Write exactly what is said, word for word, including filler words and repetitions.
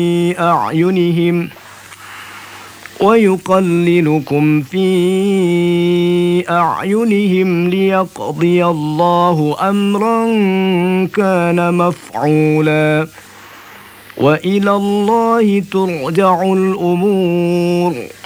أعينهم ويقللكم في أعينهم ليقضي الله أمرا كان مفعولا وإلى الله ترجع الأمور.